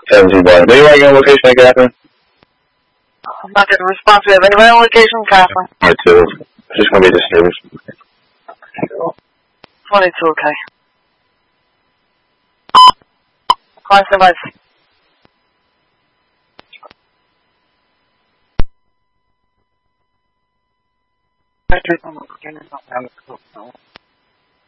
721. Anybody on location at Catherine? I'm not getting a response. We have anybody on location, Catherine? 22. It's just gonna be disturbance. 22, okay. Client device.